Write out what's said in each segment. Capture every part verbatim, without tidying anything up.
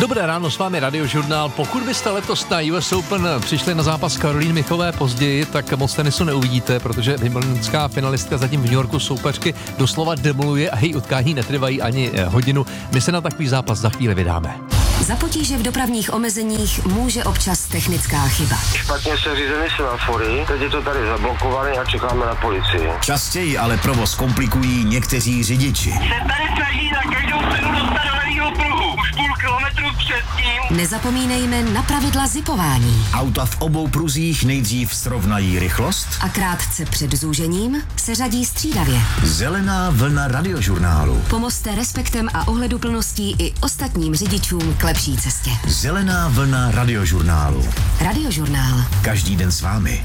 Dobré ráno, s vámi Radiožurnál. Pokud byste letos na U S Open přišli na zápas Karolíny Michové později, tak moc tenisu neuvidíte, protože wimbledonská finalistka zatím v New Yorku soupeřky doslova demoluje a její utkání netrvají ani hodinu. My se na takový zápas za chvíli vydáme. Za potíže v dopravních omezeních může občas technická chyba. Špatně se řízeny semafory, teď je to tady zablokované a čekáme na policii. Častěji ale provoz komplikují někteří řidiči. Se tady snaží na každou cenu dostat do levýho pruhu. Už půl kilometru předtím. Nezapomínejme na pravidla zipování. Auta v obou pruzích nejdřív srovnají rychlost A krátce před zúžením se řadí střídavě. Zelená vlna Radiožurnálu. Pomozte respektem a ohleduplností i ostatním řidičům k lepší cestě. Zelená vlna Radiožurnálu. Radiožurnál. Každý den s vámi.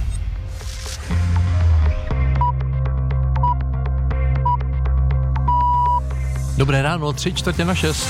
Dobré ráno, tři čtvrtě na šest.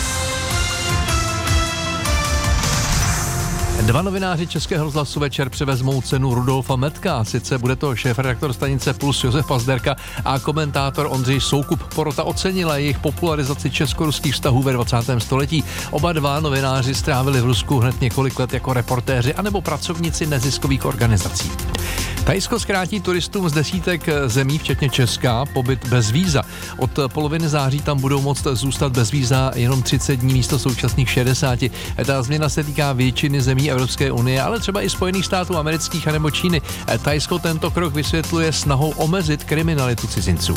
Dva novináři Českého rozhlasu Večer převezmou cenu Rudolfa Metka. Sice bude to šéfredaktor stanice Puls Josef Pazderka a komentátor Ondřej Soukup. Porota ocenila jejich popularizaci česko-ruských vztahů ve dvacátém století. Oba dva novináři strávili v Rusku hned několik let jako reportéři anebo pracovníci neziskových organizací. Thajsko zkrátí turistům z desítek zemí, včetně Česka, pobyt bez víza. Od poloviny září tam budou moct zůstat bez víza jenom třicet dní místo současných šedesáti. Ta změna se týká většiny zemí Evropské unie, ale třeba i Spojených států amerických anebo Číny. Thajsko tento krok vysvětluje snahou omezit kriminalitu cizinců.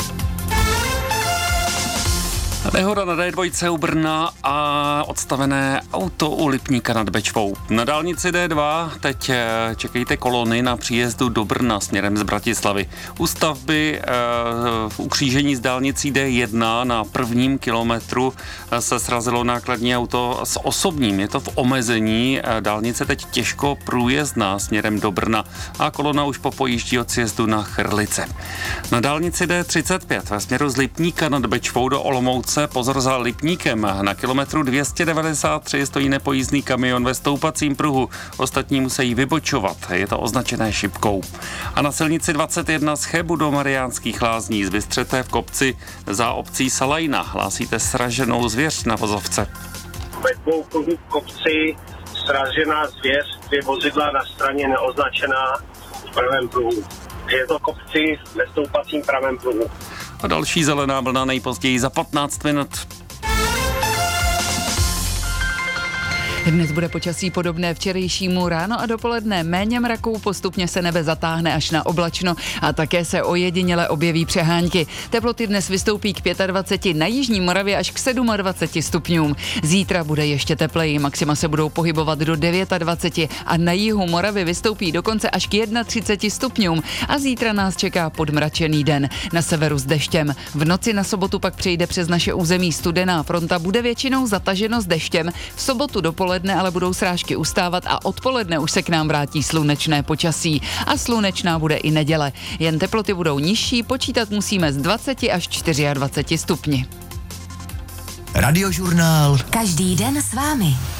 Nehoda na D dva u Brna a odstavené auto u Lipníka nad Bečvou. Na dálnici D dva teď čekejte kolony na příjezdu do Brna směrem z Bratislavy. U stavby v ukřížení s dálnicí D jedna na prvním kilometru se srazilo nákladní auto s osobním. Je to v omezení. Dálnice teď těžko průjezdná směrem do Brna a kolona už popojíždí od sjezdu na Chrlice. Na dálnici D třicet pět ve směru z Lipníka nad Bečvou do Olomouce pozor za Lipníkem. Na kilometru dvě stě devadesát tři stojí nepojízdný kamion ve stoupacím pruhu. Ostatní musí vybočovat. Je to označené šipkou. A na silnici dvacet jedna z Chebu do Mariánských Lázní zbystřete v kopci za obcí Salajna. Hlásíte sraženou zvěř na vozovce. Ve dvou pruhů v kopci sražená zvěř, dvě vozidla na straně neoznačená v pravém pruhu. Je to kopci ve stoupacím pravém pruhu. A další zelená vlna nejpozději za patnáct minut. Dnes bude počasí podobné včerejšímu, ráno a dopoledne méně mraků, postupně se nebe zatáhne až na oblačno a také se ojediněle objeví přehánky. Teploty dnes vystoupí k dvaceti pěti, na jižní Moravě až k dvaceti sedmi stupňům. Zítra bude ještě tepleji, maxima se budou pohybovat do dvaceti devíti a na jihu Moravy vystoupí dokonce až k třiceti jedné stupňům a zítra nás čeká podmračený den. Na severu s deštěm. V noci na sobotu pak přejde přes naše území studená fronta, bude většinou zataženo s deštěm. V sobotu dopoledne ale budou srážky ustávat a odpoledne už se k nám vrátí slunečné počasí. A slunečná bude i neděle. Jen teploty budou nižší, počítat musíme z dvaceti až dvaceti čtyři stupni. Radiožurnál. Každý den s vámi.